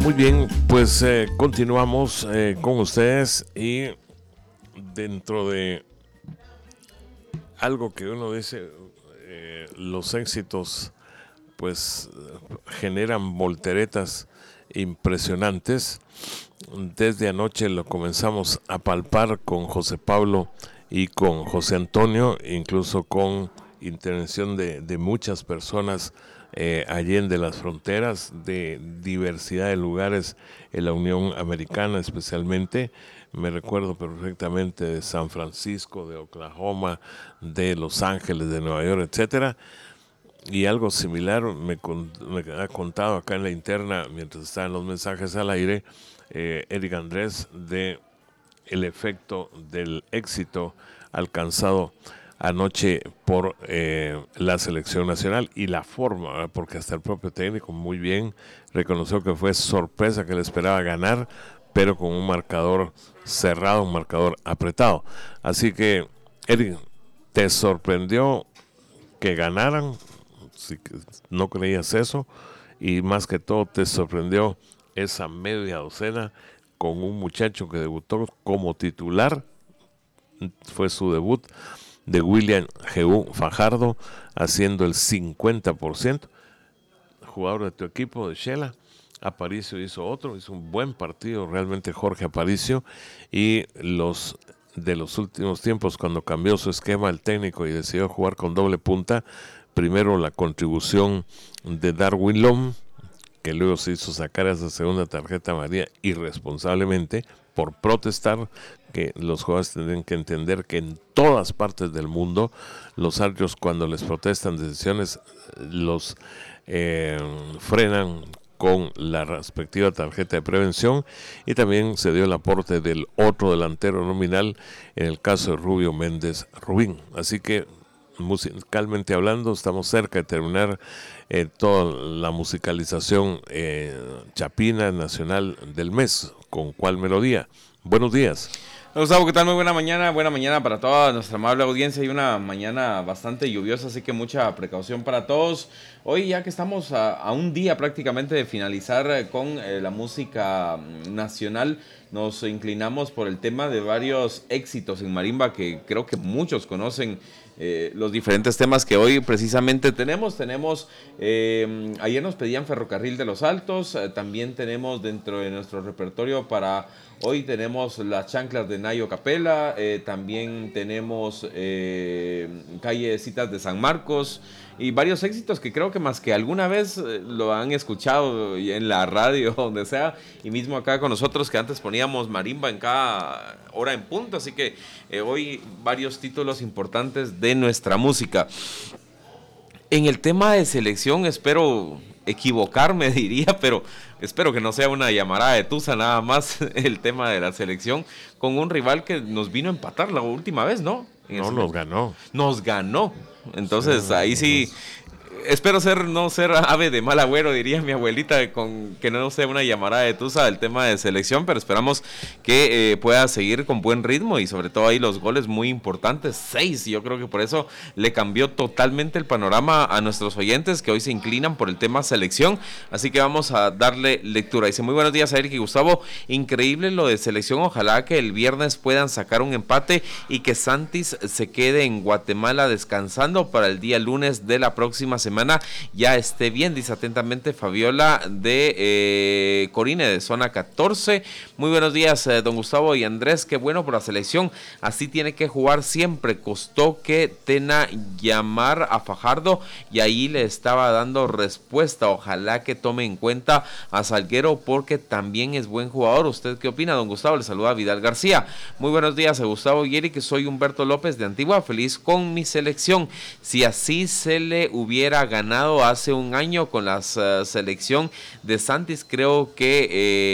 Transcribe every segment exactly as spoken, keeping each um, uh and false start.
Muy bien, pues eh, continuamos eh, con ustedes y dentro de algo que uno dice, eh, los éxitos pues generan volteretas impresionantes. Desde anoche lo comenzamos a palpar con José Pablo y con José Antonio, incluso con intervención de, de muchas personas eh, allende las fronteras, de diversidad de lugares en la Unión Americana especialmente. Me recuerdo perfectamente de San Francisco, de Oklahoma, de Los Ángeles, de Nueva York, etcétera. Y algo similar me, me ha contado acá en la interna, mientras estaban los mensajes al aire, eh, Eric Andrés, de el efecto del éxito alcanzado anoche por eh, la selección nacional y la forma, ¿verdad? Porque hasta el propio técnico muy bien reconoció que fue sorpresa, que le esperaba ganar, pero con un marcador cerrado, un marcador apretado. Así que, Eric, ¿te sorprendió que ganaran? Si no creías eso, y más que todo te sorprendió esa media docena con un muchacho que debutó como titular, fue su debut, de William G. Fajardo, haciendo el cincuenta por ciento, jugador de tu equipo de Shela. Aparicio hizo otro, hizo un buen partido realmente Jorge Aparicio, y los de los últimos tiempos, cuando cambió su esquema el técnico y decidió jugar con doble punta, primero la contribución de Darwin Lom, que luego se hizo sacar esa segunda tarjeta amarilla irresponsablemente por protestar, que los jugadores tienen que entender que en todas partes del mundo los árbitros, cuando les protestan decisiones, los eh, frenan con la respectiva tarjeta de prevención. Y también se dio el aporte del otro delantero nominal en el caso de Rubio Méndez Rubín. Así que musicalmente hablando, estamos cerca de terminar eh, toda la musicalización eh, chapina nacional del mes. ¿Con cuál melodía? Buenos días. Gustavo, ¿qué tal? Muy buena mañana, buena mañana para toda nuestra amable audiencia y una mañana bastante lluviosa, así que mucha precaución para todos. Hoy, ya que estamos a, a un día prácticamente de finalizar con eh, la música nacional, nos inclinamos por el tema de varios éxitos en marimba que creo que muchos conocen. Eh, los diferentes temas que hoy precisamente tenemos. Tenemos, eh, ayer nos pedían Ferrocarril de los Altos, eh, también tenemos dentro de nuestro repertorio para hoy, tenemos las chanclas de Nayo Capela, eh, también tenemos eh, Callecitas de San Marcos y varios éxitos que creo que más que alguna vez eh, lo han escuchado en la radio, donde sea, y mismo acá con nosotros, que antes poníamos marimba en cada hora en punto, así que eh, hoy varios títulos importantes de nuestra música. En el tema de selección, espero equivocarme, diría, pero espero que no sea una llamarada de tusa nada más el tema de la selección, con un rival que nos vino a empatar la última vez, ¿no? En no, nos ganó. Nos ganó. Entonces, sí, ahí sí, espero ser no ser ave de mal agüero, diría mi abuelita, con que no sea una llamarada de tusa el tema de selección, pero esperamos que eh, pueda seguir con buen ritmo y sobre todo ahí los goles muy importantes, seis, yo creo que por eso le cambió totalmente el panorama a nuestros oyentes que hoy se inclinan por el tema selección, así que vamos a darle lectura. Dice: muy buenos días a Eric y Gustavo, increíble lo de selección, ojalá que el viernes puedan sacar un empate y que Santis se quede en Guatemala descansando para el día lunes de la próxima semana semana ya esté bien, dice atentamente Fabiola de eh, Corine de zona catorce. Muy buenos días, eh, don Gustavo y Andrés, qué bueno por la selección, así tiene que jugar siempre. Costó que Tena llamar a Fajardo y ahí le estaba dando respuesta. Ojalá que tome en cuenta a Salguero porque también es buen jugador. ¿Usted qué opina, don Gustavo? Le saluda Vidal García. Muy buenos días a Gustavo y Eric, soy Humberto López de Antigua, feliz con mi selección. Si así se le hubiera ganado hace un año con la uh, selección de Santis, creo que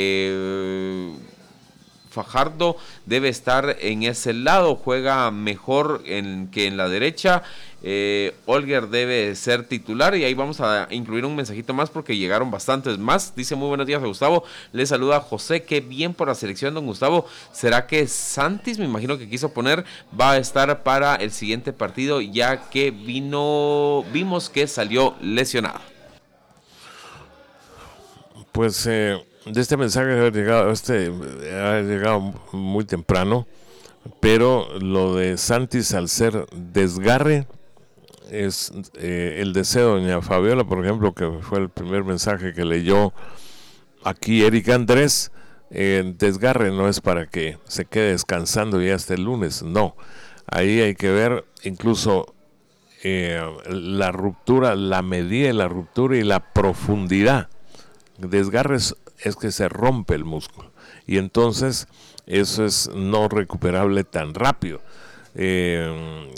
eh, Fajardo debe estar en ese lado, juega mejor en, que en la derecha. eh, Olger debe ser titular y ahí vamos a incluir un mensajito más porque llegaron bastantes más. Dice: muy buenos días a Gustavo, le saluda José, qué bien por la selección, don Gustavo. ¿Será que Santis, me imagino que quiso poner, va a estar para el siguiente partido ya que vino, vimos que salió lesionado? Pues eh, de este mensaje ha llegado, este ha llegado muy temprano, pero lo de Santis al ser desgarre es eh, el deseo de doña Fabiola, por ejemplo, que fue el primer mensaje que leyó aquí Erika Andrés. Eh, desgarre no es para que se quede descansando ya hasta el lunes, no. Ahí hay que ver incluso eh, la ruptura, la medida de la ruptura y la profundidad. Desgarre es, es que se rompe el músculo y entonces eso es no recuperable tan rápido. Eh,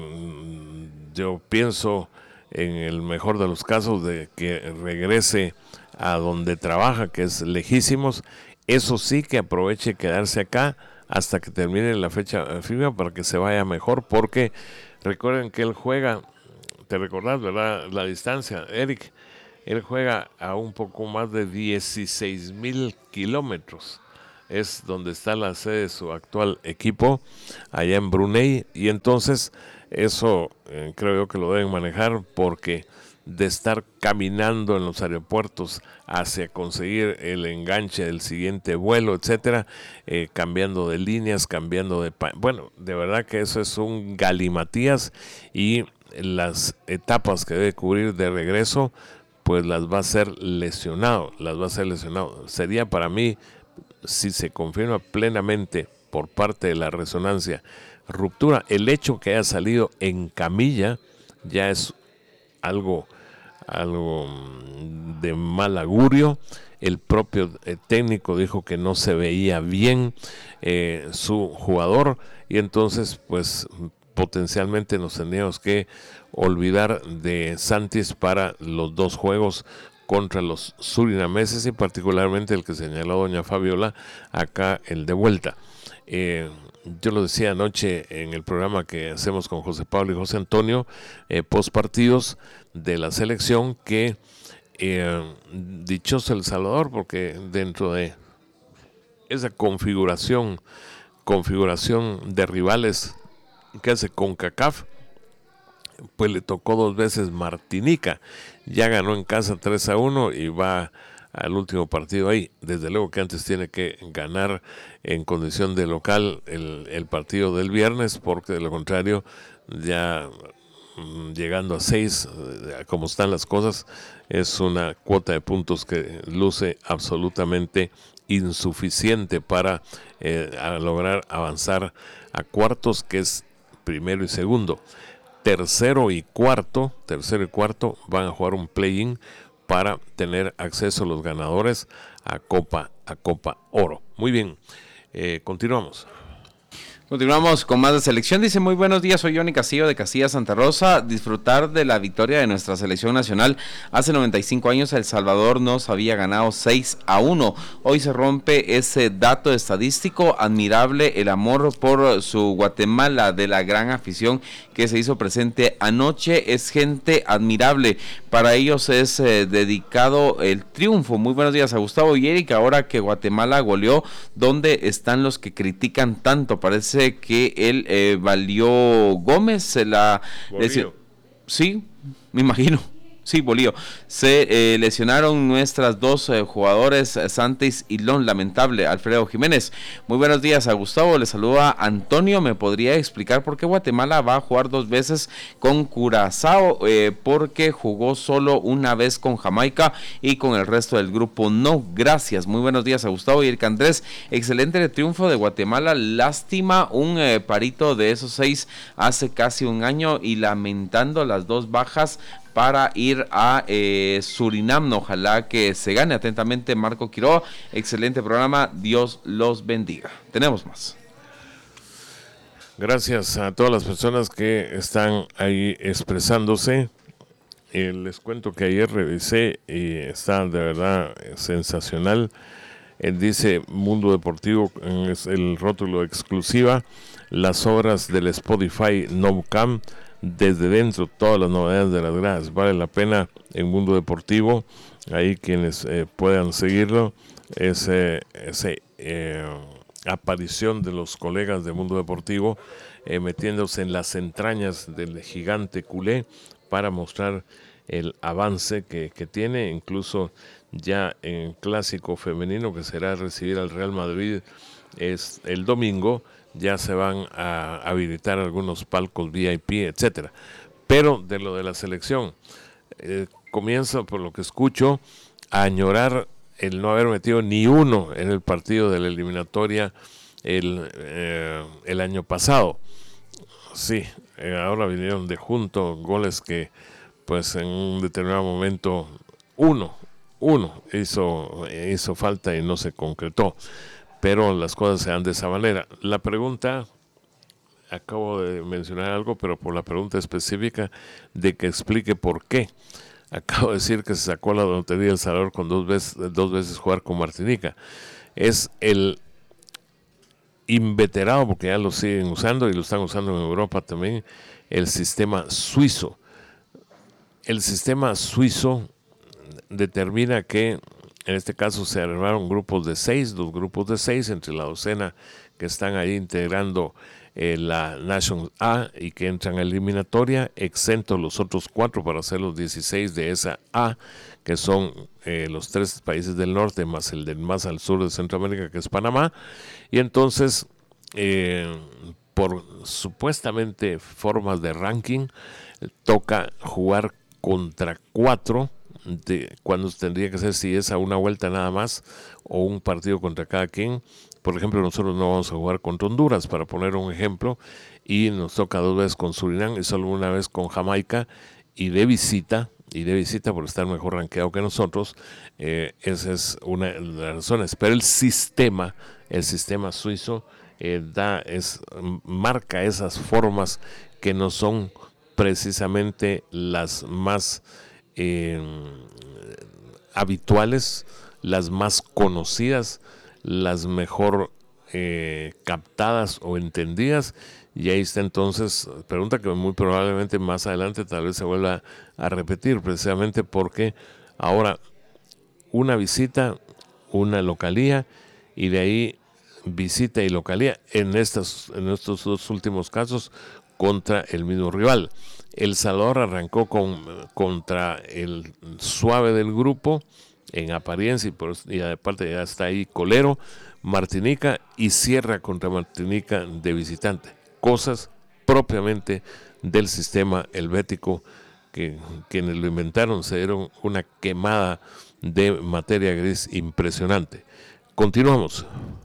yo pienso en el mejor de los casos de que regrese a donde trabaja, que es lejísimos. Eso sí, que aproveche quedarse acá hasta que termine la fecha FIFA para que se vaya mejor, porque recuerden que él juega, te recordás, ¿verdad? La distancia, Eric, él juega a un poco más de dieciséis mil kilómetros. Es donde está la sede de su actual equipo, allá en Brunei, y entonces eso eh, creo yo que lo deben manejar, porque de estar caminando en los aeropuertos hacia conseguir el enganche del siguiente vuelo, etcétera, eh, cambiando de líneas, cambiando de... Pa- bueno, de verdad que eso es un galimatías, y las etapas que debe cubrir de regreso, pues las va a ser lesionado, las va a ser lesionado. Sería para mí, si se confirma plenamente por parte de la resonancia, ruptura, el hecho que haya salido en camilla ya es algo, algo de mal augurio. El propio eh, técnico dijo que no se veía bien eh, su jugador, y entonces pues potencialmente nos tendríamos que olvidar de Santis para los dos juegos contra los surinameses, y particularmente el que señaló doña Fabiola, acá el de vuelta. Eh, yo lo decía anoche en el programa que hacemos con José Pablo y José Antonio, eh, post partidos de la selección, que eh, dichoso El Salvador, porque dentro de esa configuración, configuración de rivales que hace CONCACAF, pues le tocó dos veces Martinica. Ya ganó en casa tres a uno y va al último partido ahí. Desde luego que antes tiene que ganar en condición de local el, el partido del viernes, porque de lo contrario, ya mmm, llegando a seis, como están las cosas, es una cuota de puntos que luce absolutamente insuficiente para eh, a lograr avanzar a cuartos, que es primero y segundo. Tercero y cuarto, tercero y cuarto van a jugar un play-in para tener acceso a los ganadores a Copa, a Copa Oro. Muy bien, eh, continuamos. Continuamos con más de selección. Dice: muy buenos días, soy Johnny Castillo de Castilla Santa Rosa. Disfrutar de la victoria de nuestra selección nacional. Hace noventa y cinco años El Salvador nos había ganado seis a uno. Hoy se rompe ese dato estadístico. Admirable el amor por su Guatemala de la gran afición que se hizo presente anoche. Es gente admirable. Para ellos es eh, dedicado el triunfo. Muy buenos días a Gustavo y Erika. Ahora que Guatemala goleó, ¿dónde están los que critican tanto? Parece que él eh, Valió Gómez se la lesionó. Sí, me imagino. Sí, Bolío. Se eh, lesionaron nuestras dos eh, jugadores, Santis y Lon, lamentable. Alfredo Jiménez. Muy buenos días a Gustavo, le saluda Antonio. ¿Me podría explicar por qué Guatemala va a jugar dos veces con Curazao? Eh, porque jugó solo una vez con Jamaica y con el resto del grupo no. Gracias. Muy buenos días a Gustavo y Erika Andrés. Excelente triunfo de Guatemala. Lástima un eh, parito de esos seis hace casi un año, y lamentando las dos bajas para ir a eh, Surinam. Ojalá que se gane. Atentamente, Marco Quiroga. Excelente programa, Dios los bendiga. Tenemos más. Gracias a todas las personas que están ahí expresándose. Eh, les cuento que ayer revisé y está de verdad sensacional. Él dice Mundo Deportivo, es el rótulo exclusiva, las obras del Spotify NoCam. Desde dentro, todas las novedades de las gradas. Vale la pena en Mundo Deportivo. Ahí quienes eh, puedan seguirlo. Ese, ese eh, aparición de los colegas de Mundo Deportivo eh, metiéndose en las entrañas del gigante culé para mostrar el avance que, que tiene, incluso ya en el clásico femenino que será recibir al Real Madrid es el domingo, ya se van a habilitar algunos palcos V I P, etcétera. Pero de lo de la selección, eh, comienzo por lo que escucho a añorar el no haber metido ni uno en el partido de la eliminatoria el, eh, el año pasado. Sí, eh, ahora vinieron de junto goles que pues en un determinado momento uno, uno hizo, hizo falta y no se concretó, pero las cosas se dan de esa manera. La pregunta, acabo de mencionar algo, pero por la pregunta específica de que explique por qué. Acabo de decir que se sacó la lotería de El Salvador con dos veces, dos veces jugar con Martinica. Es el inveterado, porque ya lo siguen usando y lo están usando en Europa también, el sistema suizo. El sistema suizo determina que en este caso se armaron grupos de seis, dos grupos de seis entre la docena que están ahí integrando eh, la Nations A y que entran a eliminatoria, exento los otros cuatro para hacer los dieciséis de esa A, que son eh, los tres países del norte más el del más al sur de Centroamérica, que es Panamá. Y entonces, eh, por supuestamente formas de ranking, toca jugar contra cuatro, de cuando tendría que ser si es a una vuelta nada más o un partido contra cada quien. Por ejemplo, nosotros no vamos a jugar contra Honduras, para poner un ejemplo, y nos toca dos veces con Surinam y solo una vez con Jamaica, y de visita, y de visita por estar mejor rankeado que nosotros. Eh, esa es una de las razones. Pero el sistema, el sistema suizo eh, da, es, marca esas formas que no son precisamente las más eh, habituales, las más conocidas, las mejor eh, captadas o entendidas. Y ahí está entonces, pregunta que muy probablemente más adelante tal vez se vuelva a repetir, precisamente porque ahora una visita, una localía, y de ahí visita y localía en, estas, en estos dos últimos casos contra el mismo rival. El Salvador arrancó con, contra el suave del grupo en apariencia, y, por, y aparte ya está ahí colero, Martinica, y cierra contra Martinica de visitante. Cosas propiamente del sistema helvético, que quienes lo inventaron se dieron una quemada de materia gris impresionante. Continuamos.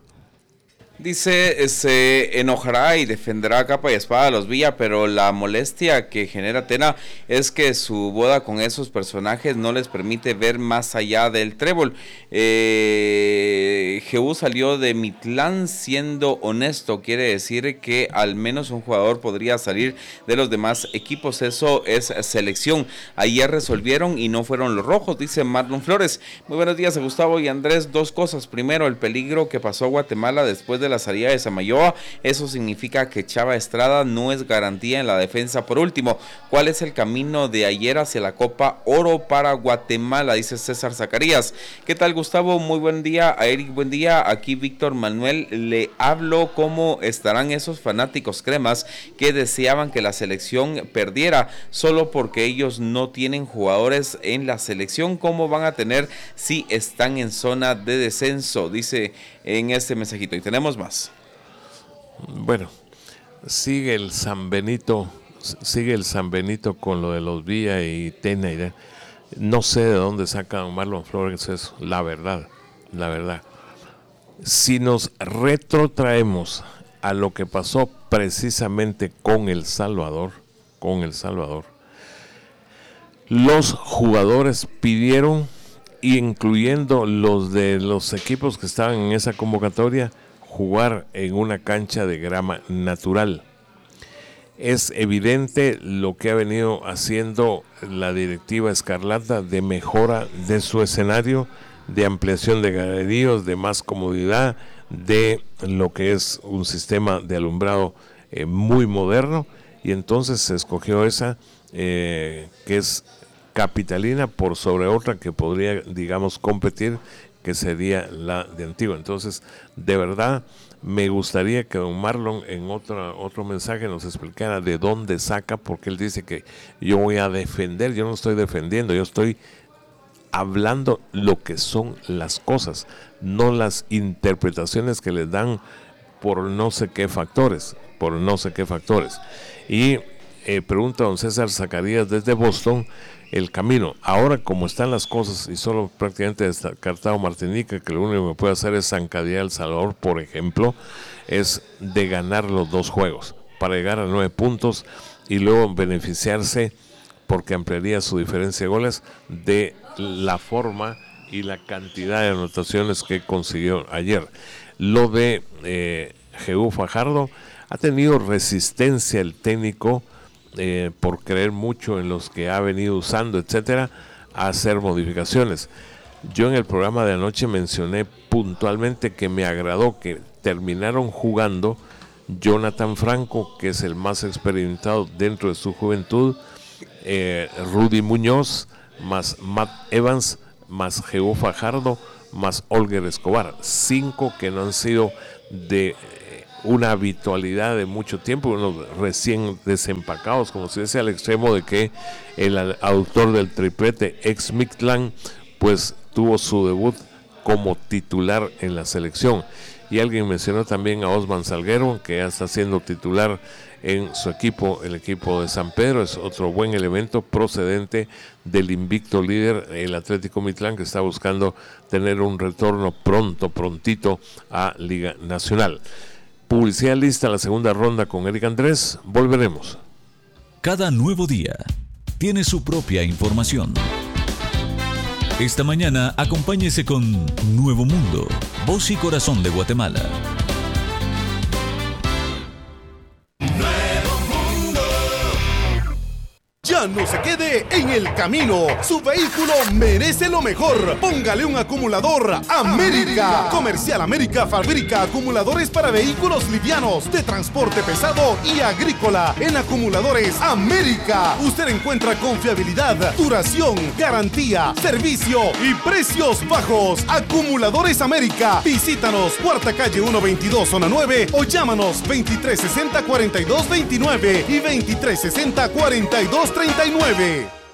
Dice, se enojará y defenderá a capa y espada a los Villa, pero la molestia que genera Tena es que su boda con esos personajes no les permite ver más allá del trébol. Eh, Jehú salió de Mitlán siendo honesto, quiere decir que al menos un jugador podría salir de los demás equipos, eso es selección. Ayer resolvieron y no fueron los rojos, dice Marlon Flores. Muy buenos días a Gustavo y Andrés. Dos cosas. Primero, el peligro que pasó Guatemala después de la salida de Samayoa, eso significa que Chava Estrada no es garantía en la defensa. Por último, ¿cuál es el camino de ayer hacia la Copa Oro para Guatemala? Dice César Zacarías. ¿Qué tal, Gustavo? Muy buen día. A Eric, buen día. Aquí Víctor Manuel, le hablo cómo estarán esos fanáticos cremas que deseaban que la selección perdiera solo porque ellos no tienen jugadores en la selección. ¿Cómo van a tener si están en zona de descenso? Dice en este mensajito, y tenemos más. Bueno, sigue el San Benito, sigue el San Benito con lo de los Villa y Tena. Y de, no sé de dónde saca Marlon Flores eso, la verdad, la verdad. Si nos retrotraemos a lo que pasó precisamente con El Salvador, con El Salvador, los jugadores pidieron, incluyendo los de los equipos que estaban en esa convocatoria, jugar en una cancha de grama natural. Es evidente lo que ha venido haciendo la directiva Escarlata de mejora de su escenario, de ampliación de galeríos, de más comodidad, de lo que es un sistema de alumbrado eh, muy moderno, y entonces se escogió esa eh, que es capitalina por sobre otra que podría, digamos, competir, que sería la de Antigua. Entonces, de verdad, me gustaría que don Marlon en otro, otro mensaje nos explicara de dónde saca, porque él dice que yo voy a defender. Yo no estoy defendiendo, yo estoy hablando lo que son las cosas, no las interpretaciones que les dan por no sé qué factores, por no sé qué factores. Y eh, pregunta don César Zacarías desde Boston, el camino, ahora como están las cosas y solo prácticamente descartado Martinica, que lo único que puede hacer es zancadilla El Salvador, por ejemplo, es de ganar los dos juegos para llegar a nueve puntos y luego beneficiarse, porque ampliaría su diferencia de goles, de la forma y la cantidad de anotaciones que consiguió ayer. Lo de eh, Jehú Fajardo, ha tenido resistencia el técnico eh, por creer mucho en los que ha venido usando, etcétera, a hacer modificaciones. Yo en el programa de anoche mencioné puntualmente que me agradó que terminaron jugando Jonathan Franco, que es el más experimentado dentro de su juventud, eh, Rudy Muñoz, más Matt Evans, más Jehú Fajardo, más Olger Escobar. Cinco que no han sido de eh, una habitualidad de mucho tiempo, unos recién desempacados, como se dice, al extremo de que el autor del triplete, ex Mictlán, pues tuvo su debut como titular en la selección. Y alguien mencionó también a Osman Salguero, que ya está siendo titular en su equipo, el equipo de San Pedro. Es otro buen elemento procedente del invicto líder, el Atlético Mitlán, que está buscando tener un retorno pronto, prontito a Liga Nacional. Publicidad lista, la segunda ronda con Eric Andrés. Volveremos. Cada nuevo día tiene su propia información. Esta mañana acompáñese con Nuevo Mundo, voz y corazón de Guatemala. Ya no se quede en el camino. Su vehículo merece lo mejor. Póngale un acumulador América. Comercial América fabrica acumuladores para vehículos livianos, de transporte pesado y agrícola. En Acumuladores América usted encuentra confiabilidad, duración, garantía, servicio y precios bajos. Acumuladores América. Visítanos, Cuarta Calle ciento veintidós, Zona nueve, o llámanos veintitrés sesenta, cuarenta y dos veintinueve y veintitrés sesenta, cuarenta y dos treinta y nueve.